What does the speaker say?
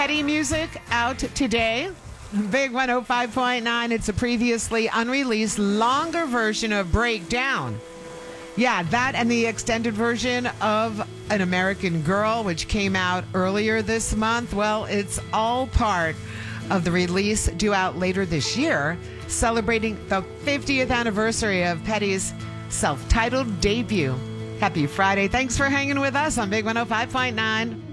Petty music out today. Big 105.9. It's a previously unreleased longer version of Breakdown. Yeah, that and the extended version of An American Girl, which came out earlier this month. Well, it's all part of the release due out later this year, celebrating the 50th anniversary of Petty's self-titled debut. Happy Friday. Thanks for hanging with us on Big 105.9.